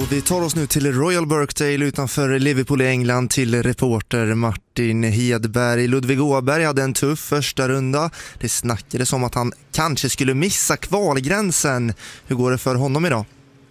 Och vi tar oss nu till Royal Birkdale utanför Liverpool i England till reporter Martin Hedberg. Ludvig Åberg hade en tuff första runda. Det snackades om att han kanske skulle missa kvalgränsen. Hur går det för honom idag?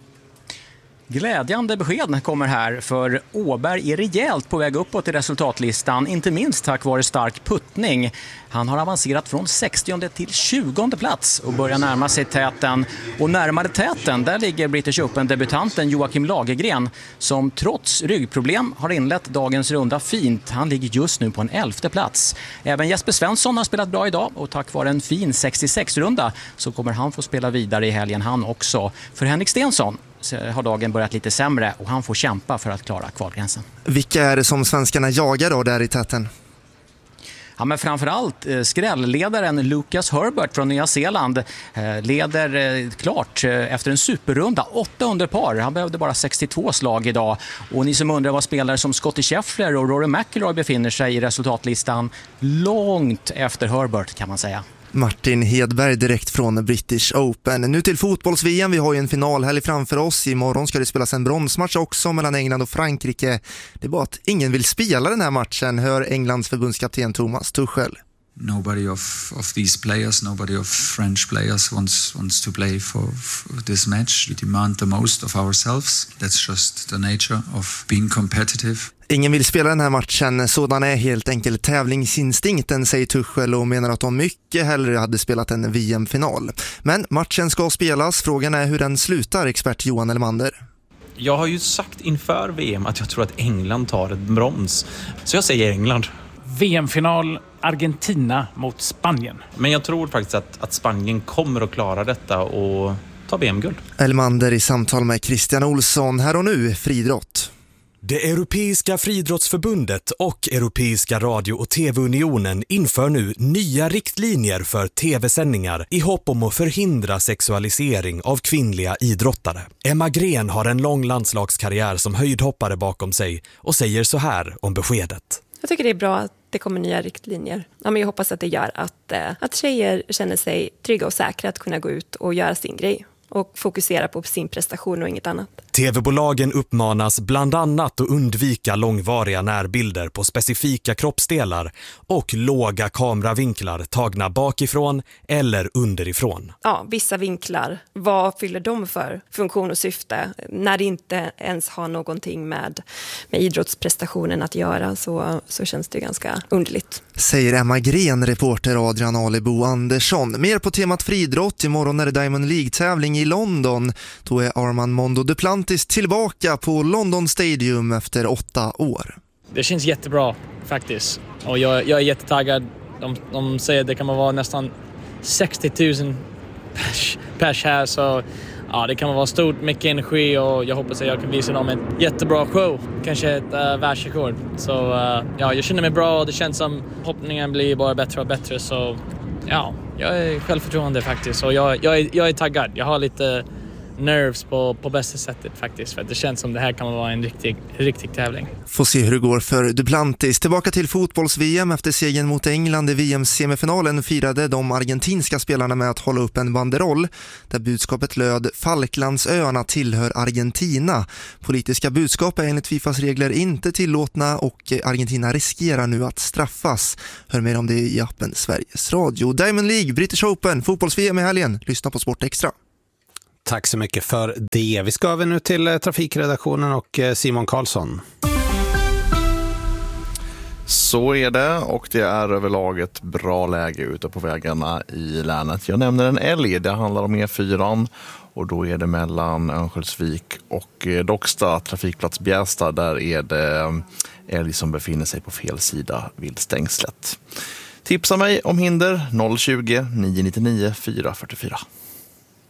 Glädjande besked kommer här, för Åberg är rejält på väg uppåt i resultatlistan, inte minst tack vare stark puttning. Han har avancerat från 60 till 20 plats och börjar närma sig täten. Och närmare täten, där ligger British Open-debutanten Joakim Lagergren, som trots ryggproblem har inlett dagens runda fint. Han ligger just nu på en 11:e plats. Även Jesper Svensson har spelat bra idag, och tack vare en fin 66-runda så kommer han få spela vidare i helgen han också. För Henrik Stenson har dagen börjat lite sämre och han får kämpa för att klara kvalgränsen. Vilka är det som svenskarna jagar då där i täten? Ja, men framförallt skrällledaren Lucas Herbert från Nya Zeeland leder klart efter en superrunda, 8 under par. Han behövde bara 62 slag idag. Och ni som undrar vad spelare som Scottie Scheffler och Rory McIlroy befinner sig i resultatlistan, långt efter Herbert kan man säga. Martin Hedberg direkt från British Open. Nu till fotbolls-VM. Vi har ju en finalhelg framför oss. Imorgon ska det spelas en bronsmatch också mellan England och Frankrike. Det är bara att ingen vill spela den här matchen, hör Englands förbundskapten Thomas Tuchel. Nobody of these players, nobody of French players wants to play for this match. We demand the most of ourselves. That's just the nature of being competitive. Ingen vill spela den här matchen, sådan är helt enkelt tävlingsinstinkten, säger Tuchel, och menar att de mycket hellre hade spelat en VM-final. Men matchen ska spelas, frågan är hur den slutar, expert Johan Elmander. Jag har ju sagt inför VM att jag tror att England tar ett brons, så jag säger England. VM-final Argentina mot Spanien. Men jag tror faktiskt att Spanien kommer att klara detta och ta VM-guld. Elmander i samtal med Christian Olsson. Här och nu, friidrott. Det Europeiska friidrottsförbundet och Europeiska radio- och tv-unionen inför nu nya riktlinjer för tv-sändningar i hopp om att förhindra sexualisering av kvinnliga idrottare. Emma Gren har en lång landslagskarriär som höjdhoppare bakom sig och säger så här om beskedet. Jag tycker det är bra att det kommer nya riktlinjer. Ja, men jag hoppas att det gör att tjejer känner sig trygga och säkra att kunna gå ut och göra sin grej och fokusera på sin prestation och inget annat. TV-bolagen uppmanas bland annat att undvika långvariga närbilder på specifika kroppsdelar och låga kameravinklar tagna bakifrån eller underifrån. Ja, vissa vinklar. Vad fyller de för funktion och syfte? När det inte ens har någonting med idrottsprestationen att göra så känns det ganska underligt. Säger Emma Gren, reporter Adrian Alebo Andersson. Mer på temat friidrott. Imorgon är det Diamond League-tävling i London. Då är Armand Mondo Duplantis tillbaka på London Stadium efter 8 år. Det känns jättebra faktiskt. Och jag är jättetaggad. De säger att det kan vara nästan 60 000 pers här. Så ja, det kan vara stort, mycket energi, och jag hoppas att jag kan visa dem en jättebra show. Kanske ett världsrekord. Så ja, jag känner mig bra och det känns som hoppningen blir bara bättre och bättre. Så ja, jag är självförtroende faktiskt. Och jag är taggad. Jag har lite nerves på bästa sättet faktiskt. För det känns som det här kan vara en riktig tävling. Får se hur det går för Duplantis. Tillbaka till fotbolls-VM. Efter segern mot England i VM-semifinalen firade de argentinska spelarna med att hålla upp en banderoll där budskapet löd: Falklandsöarna tillhör Argentina. Politiska budskap är enligt FIFAs regler inte tillåtna och Argentina riskerar nu att straffas. Hör mer om det i appen Sveriges Radio. Diamond League, British Open, fotbolls-VM i helgen. Lyssna på Sport Extra. Tack så mycket för det. Vi ska över nu till trafikredaktionen och Simon Karlsson. Så är det, och det är överlag ett bra läge ute på vägarna i länet. Jag nämner en älg, det handlar om E4 och då är det mellan Örnsköldsvik och Docksta, trafikplats Bjästa. Där är det älg som befinner sig på fel sida vid stängslet. Tipsa mig om hinder 020 999 444.